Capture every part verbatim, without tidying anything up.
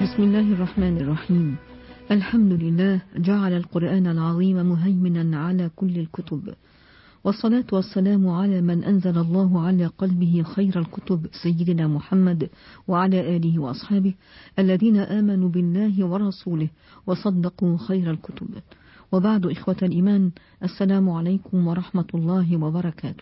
بسم الله الرحمن الرحيم. الحمد لله جعل القرآن العظيم مهيمنا على كل الكتب، والصلاة والسلام على من أنزل الله على قلبه خير الكتب سيدنا محمد وعلى آله وأصحابه الذين آمنوا بالله ورسوله وصدقوا خير الكتب. وبعد، إخوة الإيمان، السلام عليكم ورحمة الله وبركاته.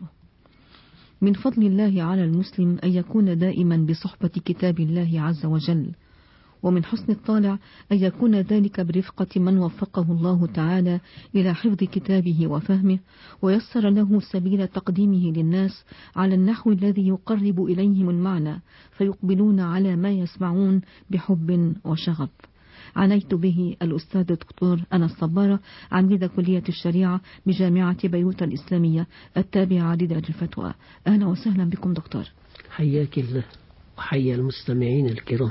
من فضل الله على المسلم أن يكون دائما بصحبة كتاب الله عز وجل، ومن حسن الطالع أن يكون ذلك برفقة من وفقه الله تعالى إلى حفظ كتابه وفهمه، ويسر له سبيل تقديمه للناس على النحو الذي يقرب إليهم المعنى، فيقبلون على ما يسمعون بحب وشغف. عنيت به الأستاذ الدكتور أنس صبارة، عميد كلية الشريعة بجامعة بيروت الإسلامية التابعة لدار الفتوى. أهلا وسهلا بكم دكتور. حياك الله وحيا المستمعين الكرام.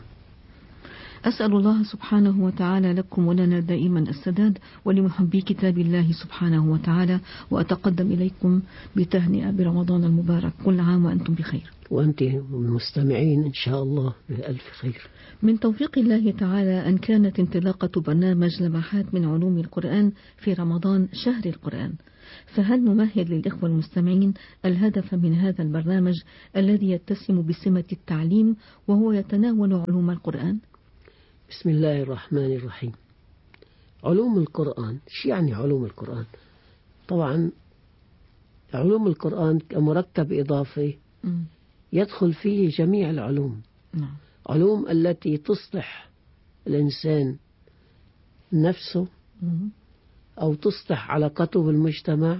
أسأل الله سبحانه وتعالى لكم ولنا دائما السداد، ولمحبي كتاب الله سبحانه وتعالى، وأتقدم إليكم بتهنئة برمضان المبارك. كل عام وأنتم بخير، وأنت المستمعين إن شاء الله بألف خير. من توفيق الله تعالى أن كانت انطلاقة برنامج لمحات من علوم القرآن في رمضان شهر القرآن، فهل نمهد للإخوة المستمعين الهدف من هذا البرنامج الذي يتسم بسمة التعليم وهو يتناول علوم القرآن؟ بسم الله الرحمن الرحيم. علوم القرآن، شو يعني علوم القرآن؟ طبعا علوم القرآن كمركب إضافي يدخل فيه جميع العلوم. نعم. علوم التي تصلح الإنسان نفسه، أو تصلح علاقته بالمجتمع،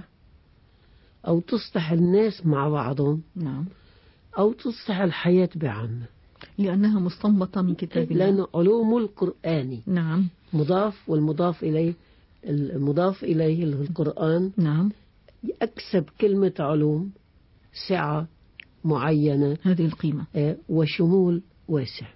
أو تصلح الناس مع بعضهم، نعم، أو تصلح الحياة بعامة، لأنها مستنبطة من كتاب الله. لأن علوم القرآن نعم مضاف، والمضاف إليه المضاف إليه القرآن، نعم، أكسب كلمة علوم سعة معينة، هذه القيمة وشمول واسع.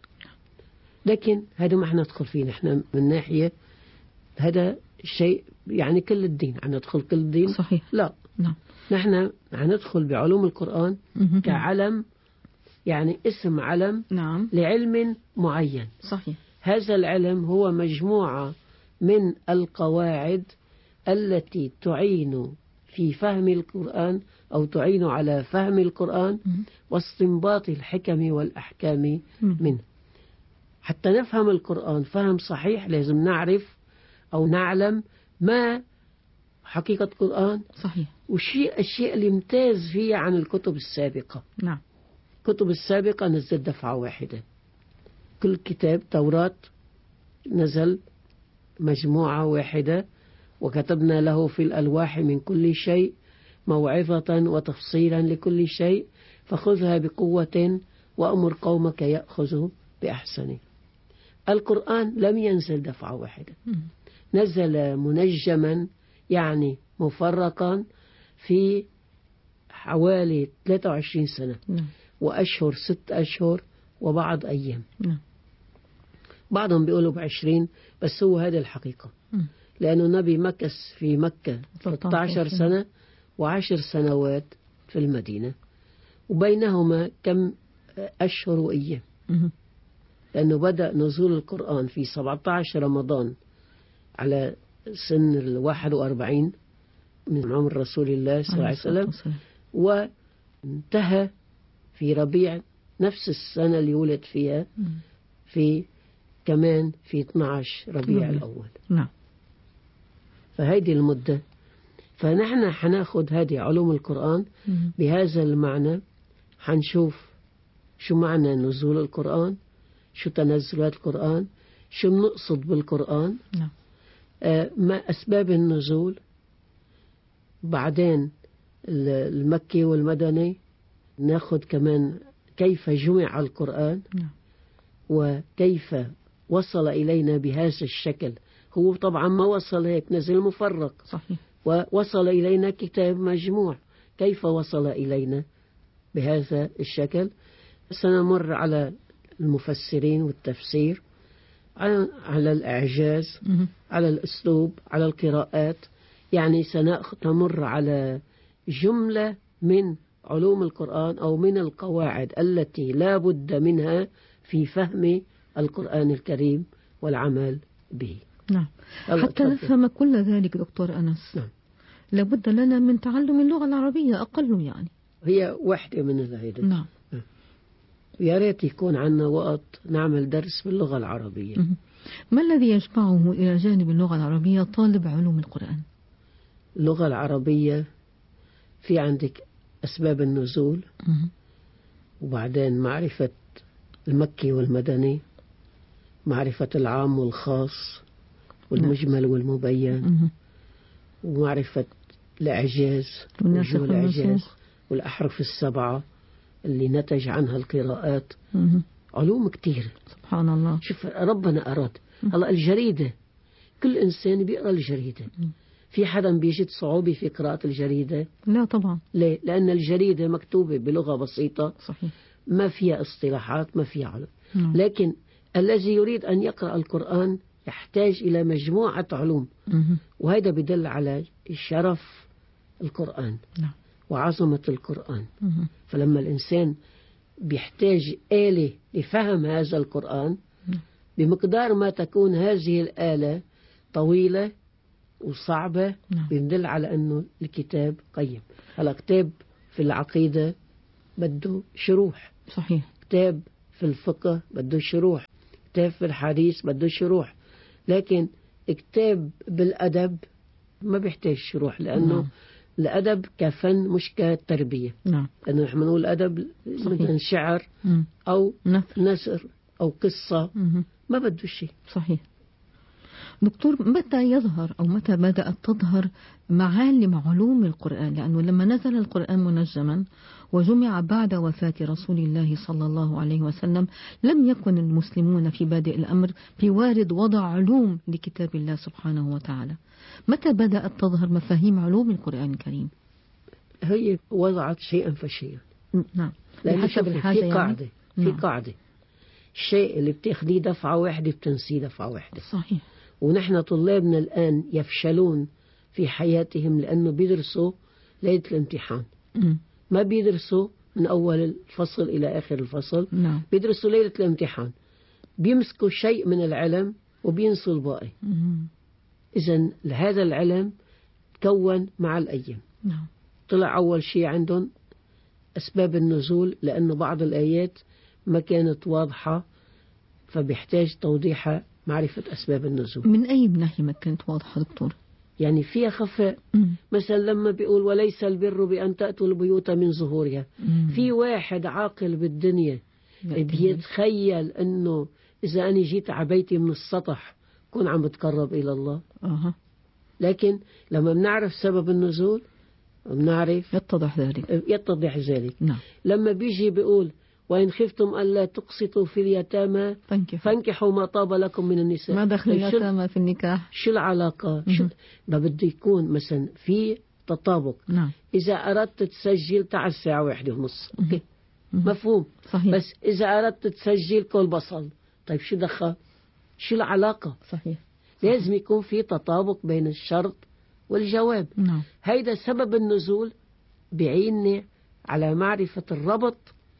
لكن هذا ما احنا ندخل فيه، نحن من ناحية هذا شيء يعني كل الدين هندخل كل الدين، صحيح. لا، نعم، نحن هندخل بعلوم القرآن كعلم، يعني اسم علم، نعم، لعلم معين. صحيح. هذا العلم هو مجموعة من القواعد التي تعين في فهم القرآن، أو تعين على فهم القرآن واستنباط الحكم والأحكام منه. حتى نفهم القرآن فهم صحيح لازم نعرف أو نعلم ما حقيقة القرآن، صحيح، والشيء الشيء اللي يمتاز فيه عن الكتب السابقة. نعم. الكتب السابقة نزل دفعة واحدة، كل كتاب توراة نزل مجموعة واحدة، وكتبنا له في الألواح من كل شيء موعظة وتفصيلا لكل شيء، فخذها بقوة وأمر قومك يأخذوا بأحسنه. القرآن لم ينزل دفعة واحدة، نزل منجما، يعني مفرقا في حوالي ثلاثة وعشرين سنة، وأشهر ست أشهر وبعض أيام. بعضهم بيقولوا بعشرين، بس هو هذا الحقيقة، لأنه النبي مكث في مكة ثلاثة عشر سنة وعشر سنوات في المدينة، وبينهما كم أشهر وأيام، لأنه بدأ نزول القرآن في سبعة عشر رمضان على سن الواحد وأربعين من عمر رسول الله صلى الله عليه وسلم، وانتهى في ربيع نفس السنة اللي ولد فيها، في كمان في اثني عشر ربيع الأول. نعم. فهذه المدة، فنحن حناخد هذه علوم القرآن بهذا المعنى. حنشوف شو معنى نزول القرآن، شو تنزلات القرآن، شو نقصد بالقرآن، نعم. آه ما أسباب النزول، بعدين المكي والمدني، ناخد كمان كيف جمع القرآن، نعم. وكيف وصل إلينا بهذا الشكل. هو طبعا ما وصل هيك، نزل مفرق، صحيح، ووصل إلينا كتاب مجموع. كيف وصل إلينا بهذا الشكل؟ سنمر على المفسرين والتفسير، على, على الإعجاز، على الأسلوب، على القراءات، يعني سنمر على جملة من علوم القرآن أو من القواعد التي لا بد منها في فهم القرآن الكريم والعمل به. نعم. حتى نفهم كل ذلك دكتور أنس، نعم، لابد لنا من تعلم اللغة العربية أقل يعني. هي واحدة من الهيدا. نعم. يا ريت يكون عندنا وقت نعمل درس باللغة العربية. ما الذي يجمعه إلى جانب اللغة العربية طالب علوم القرآن؟ اللغة العربية في عندك أسباب النزول، وبعدين معرفة المكي والمدني، معرفة العام والخاص والمجمل والمبين، ومعرفة الإعجاز وجوه الإعجاز والأحرف السبعة اللي نتج عنها القراءات. علوم كتير سبحان الله. شوف ربنا أراد. هلا الجريدة كل إنسان بيقرأ الجريدة. في حدا بيجد صعوبة في قراءة الجريدة؟ لا طبعا. ليه؟ لأن الجريدة مكتوبة بلغة بسيطة، صحيح، ما فيها اصطلاحات، ما فيها علم. مم. لكن الذي يريد أن يقرأ القرآن يحتاج إلى مجموعة علوم، مم. وهذا بدل على شرف القرآن، نعم، وعظمة القرآن. مم. فلما الإنسان بيحتاج آلة لفهم هذا القرآن، مم. بمقدار ما تكون هذه الآلة طويلة وصعبة، نعم، بيدل على أنه الكتاب قيم. هلا كتاب في العقيدة بده شروح، صحيح، كتاب في الفقه بده شروح، كتاب في الحديث بده شروح، لكن كتاب بالأدب ما بيحتاج شروح، لأنه نعم، الأدب كفن مش كتربية. نعم. لأنه نحن نقول الأدب مثلا شعر مم. أو نثر أو قصة، مم. ما بده شيء. صحيح. دكتور، متى يظهر أو متى بدأت تظهر معالم علوم القرآن؟ لأنه لما نزل القرآن منجما وجمع بعد وفاة رسول الله صلى الله عليه وسلم لم يكن المسلمون في بادئ الأمر في وارد وضع علوم لكتاب الله سبحانه وتعالى. متى بدأت تظهر مفاهيم علوم القرآن الكريم؟ هي وضعت شيئا فشيئا. نعم. بحسب الحاجة. في قاعدة يعني؟ في قاعدة الشيء اللي بتاخديه دفعة واحدة بتنسيه دفعة واحدة. صحيح. ونحن طلابنا الآن يفشلون في حياتهم لأنه بيدرسوا ليلة الامتحان. م. ما بيدرسوا من أول الفصل إلى آخر الفصل. نعم. بيدرسوا ليلة الامتحان، بيمسكوا شيء من العلم وبينسوا الباقي. إذن هذا العلم تكون مع الأيام. نعم. طلع أول شيء عندهم أسباب النزول، لأنه بعض الآيات ما كانت واضحة فبيحتاج توضيحها، معرفة أسباب النزول. من أي ناحية ما كانت واضحة دكتور؟ يعني فيها خفاء. مم. مثلا لما بيقول وليس البر بأن تأتوا البيوت من ظهورها، مم. في واحد عاقل بالدنيا بيتخيل أنه إذا أنا جيت عبيتي من السطح كون عم بتقرب إلى الله. أه. لكن لما بنعرف سبب النزول بنعرف يتضح ذلك يتضح ذلك. نعم. لما بيجي بيقول وإن خفتم ألا تقسطوا في اليتامى فانكحوا ما طاب لكم من النساء. ما دخل اليتامى في النكاح؟ شو العلاقة؟ شو ما بده يكون مثلا في تطابق. نعم. إذا أردت تسجل تعال الساعة واحدة ونص، أوكي، مفهوم. صحيح. بس إذا أردت تسجل كل بصل، طيب شو دخل؟ شو العلاقة؟ صحيح. لازم يكون في تطابق بين الشرط والجواب. نعم. هيدا سبب النزول بعيني على معرفة الربط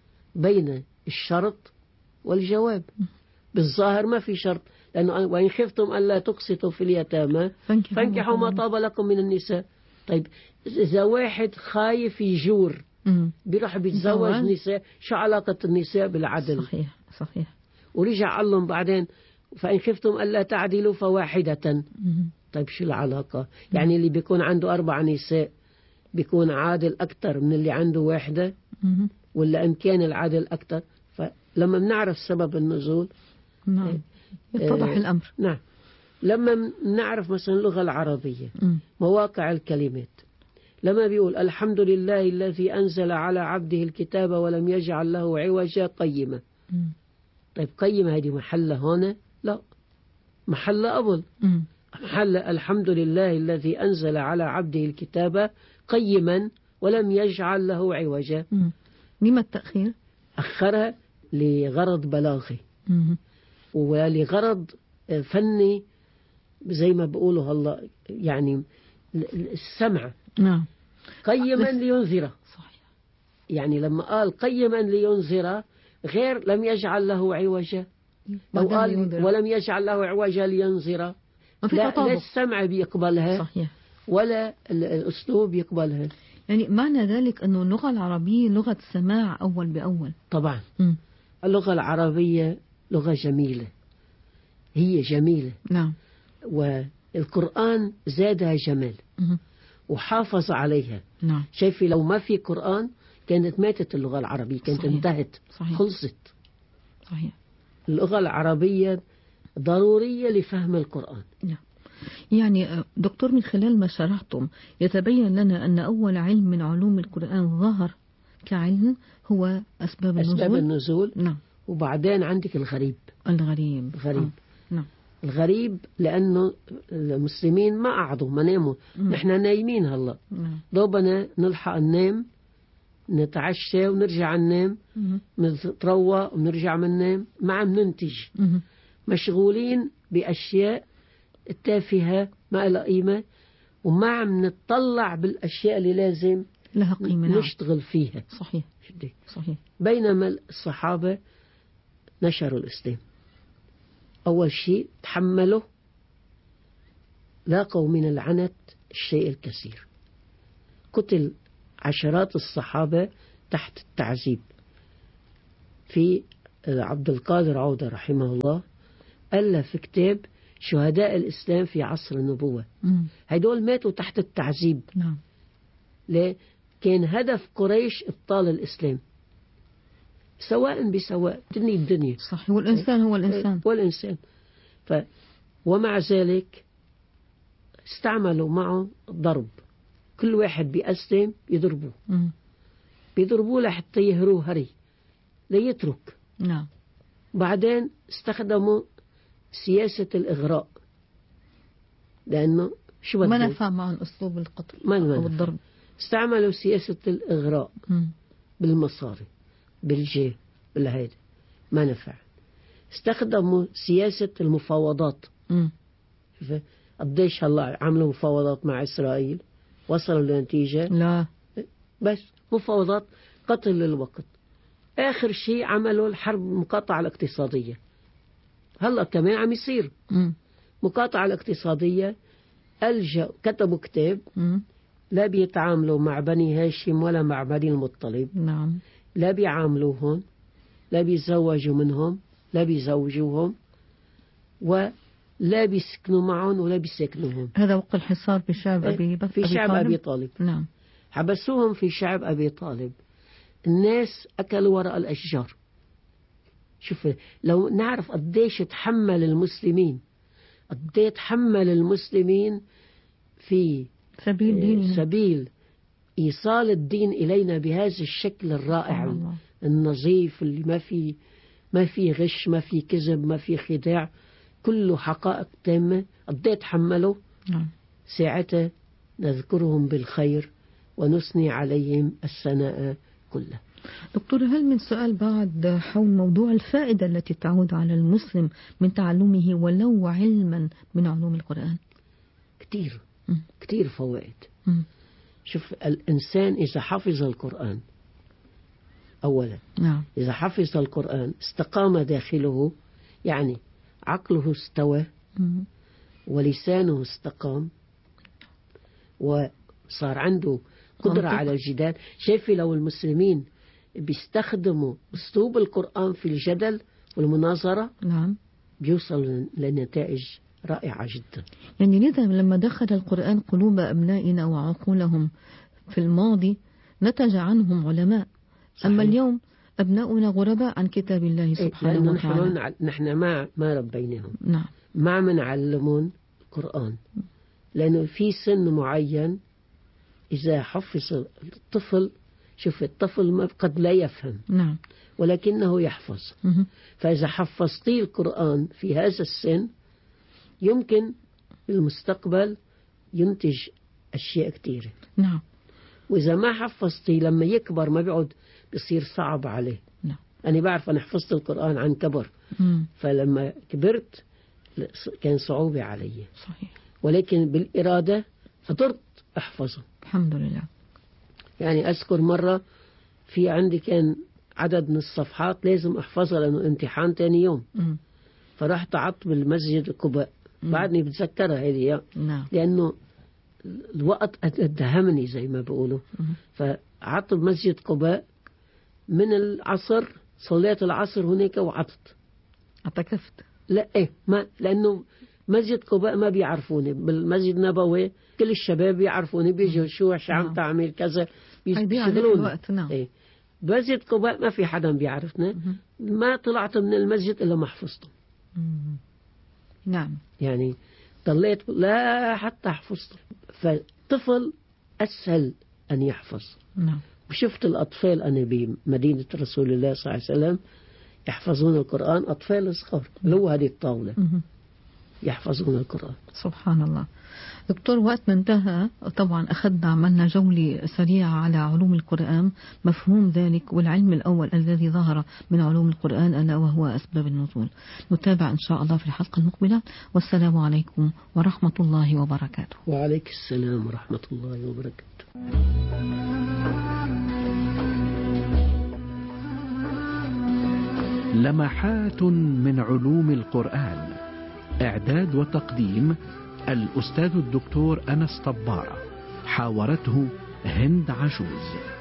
بين الشرط والجواب. بالظاهر ما في شرط، لأنه وإن خفتم ألا تقسطوا في اليتامى فانكحوا ما طاب لكم من النساء. طيب إذا واحد خايف يجور بيروح بيتزوج نساء، شو علاقة النساء بالعدل؟ صحيح صحيح. ورجع علم بعدين فإن خفتم ألا تعدلوا فواحدة. طيب شو العلاقة؟ يعني اللي بيكون عنده أربع نساء بيكون عادل أكتر من اللي عنده واحدة، ولا إن كان العادل أكتر؟ فلما بنعرف سبب النزول نعم يتضح آه الأمر. نعم. لما نعرف مثلا اللغة العربية م. مواقع الكلمات، لما بيقول الحمد لله الذي أنزل على عبده الكتاب ولم يجعل له عوجا قيمة. م. طيب قيمة هذه محلة هنا؟ لا، محلة قبل. م. محل الحمد لله الذي أنزل على عبده الكتاب قيما ولم يجعل له عوجا. م. لما التأخير؟ أخرها لغرض بلاغي م. ولغرض فني زي ما بقولوا هلا، يعني السمع. نعم. قيما لينذره. صحيح. يعني لما قال قيما لينذره غير لم يجعل له عوجا. لو قال ولم يجعل له عوجا لينظر، ما في لا, تطابق. لا السمع بيقبلها صحيح. ولا الأسلوب يقبلها. يعني معنى ذلك أنه اللغة العربية لغة سماع أول بأول. طبعا. م. اللغة العربية لغة جميلة، هي جميلة. نعم. والقرآن زادها جمال م. وحافظ عليها. نعم. شايفي لو ما في قرآن كانت ماتت اللغة العربية، كانت صحيح. انتهت. صحيح. خلصت. صحيح. اللغة العربية ضرورية لفهم القرآن. نعم. يعني دكتور، من خلال ما شرحتم يتبين لنا أن أول علم من علوم القرآن ظهر كعلم هو أسباب النزول. أسباب النزول. نعم. وبعدين عندك الغريب. الغريب. الغريب. آه. نعم. الغريب لأنه المسلمين ما قعدوا ما ناموا. مم. نحن نايمين هلا. نعم. دوبنا نلحق ننام، نتعشى ونرجع ننام، نتروى ونرجع ننام، ما عم ننتج. مم. مشغولين بأشياء تافهة ما لها قيمة، وما عم نتطلع بالأشياء اللي لازم لها قيمة. نشتغل فيها. صحيح. صحيح. بينما الصحابة نشروا الإسلام، أول شيء تحملوا، لاقوا من العنت الشيء الكثير. قتل عشرات الصحابة تحت التعذيب. في عبد القادر عودة رحمه الله ألف كتاب شهداء الإسلام في عصر النبوة. مم. هيدول ماتوا تحت التعذيب. نعم. ليه؟ كان هدف قريش إبطال الإسلام، سواء بسواء، تني الدنيا. صحيح. والإنسان هو الإنسان. والإنسان. ف ومع ذلك استعملوا معه ضرب، كل واحد بيأسلم يضربوه. مم. بيضربوه لحتى يهروه هري ليترك. نعم. بعدين استخدموا سياسة الإغراء، لأنه شو بدهم؟ ما نفع معهم أسلوب القتل أو الضرب. استعملوا سياسة الإغراء. مم. بالمصاري، بالجاه، بالهيدا، ما نفع. استخدموا سياسة المفاوضات. مم. قديش هلا عملوا مفاوضات مع إسرائيل، وصلوا لنتيجة؟ لا. بس مفاوضات قتل للوقت. آخر شيء عملوا الحرب المقاطعة الاقتصادية. هلا كمان عم يصير مم. مقاطعة الاقتصادية. ألجأ كتبوا كتاب، مم. لا بيتعاملوا مع بني هاشم ولا مع بني المطلب. نعم. لا بيعاملوهم، لا بيتزوجوا منهم، لا بيزوجوهم، ولا بيسكنوا معهم ولا بيسكنوهم. هذا وقع الحصار بشعب أبي بكر في شعب أبي طالب. نعم. حبسوهم في شعب أبي طالب. الناس أكلوا وراء الأشجار. شوف، لو نعرف قديش تحمل المسلمين، قديش تحمل المسلمين في سبيل ديننا، سبيل إيصال الدين إلينا بهذا الشكل الرائع النظيف اللي ما في ما في غش، ما في كذب، ما في خداع، كله حقائق تامة. قديش تحملوا. نعم. ساعتها نذكرهم بالخير ونثني عليهم الثناء كله. دكتور، هل من سؤال بعد حول موضوع الفائدة التي تعود على المسلم من تعلمه ولو علما من علوم القرآن؟ كتير م. كتير فوائد. م. شوف، الإنسان إذا حفظ القرآن أولا، نعم. إذا حفظ القرآن استقام داخله، يعني عقله استوى م. ولسانه استقام وصار عنده قدرة منطق على الجدال. شايفي لو المسلمين بيستخدموا أسلوب القرآن في الجدل والمناظرة، نعم، بيوصل لنتائج رائعة جدا. يعني لذا لما دخل القرآن قلوب أبنائنا وعقولهم في الماضي نتج عنهم علماء. صحيح. أما اليوم أبناؤنا غرباء عن كتاب الله سبحانه وتعالى. نحن نحن ما ما ربيناهم. نعم. ما منعلمون القرآن، لأنه في سن معين إذا حفظ الطفل، شوف الطفل قد لا يفهم. نعم. ولكنه يحفظ. م- فإذا حفظتي القرآن في هذا السن يمكن بالمستقبل ينتج أشياء كثيرة. نعم. وإذا ما حفظتي لما يكبر ما بيعود بيصير صعب عليه. نعم. أنا بعرف أنا حفظت القرآن عن كبر. م. فلما كبرت كان صعوبة علي. صحيح. ولكن بالإرادة قدرت أحفظه الحمد لله. يعني أذكر مرة في عندي كان عدد من الصفحات لازم أحفظها لأنه امتحان تاني يوم. م. فرحت عط بالمسجد قباء. بعدني بتذكرها هذه، نعم. لأنه الوقت اتهمني زي ما بيقولوا. فعط بمسجد قباء من العصر، صليت العصر هناك وعطت. اعتكفت؟ لا إيه، ما لأنه مسجد قباء ما بيعرفوني. بالمسجد النبوي كل الشباب يعرفوني، بيجوا شو شو عم تعمل كذا، بيشغلوني. نعم. إيه. مسجد قباء ما في حدا بيعرفنا. ما طلعت من المسجد إلا ما حفظته. نعم. يعني ضليت لا حتى حفظته. فطفل أسهل أن يحفظ. نعم. وشفت الأطفال أنا بمدينة رسول الله صلى الله عليه وسلم يحفظون القرآن، أطفال صغار لو هذه الطاولة يحفظون القرآن. سبحان الله. دكتور، وقتنا انتهى. طبعا أخذنا عملنا جولة سريعة على علوم القرآن، مفهوم ذلك والعلم الأول الذي ظهر من علوم القرآن ألا وهو أسباب النزول. نتابع إن شاء الله في الحلقة المقبلة، والسلام عليكم ورحمة الله وبركاته. وعليك السلام ورحمة الله وبركاته. لمحات من علوم القرآن. إعداد وتقديم الأستاذ الدكتور أنس طبارة. حاورته هند عجوز.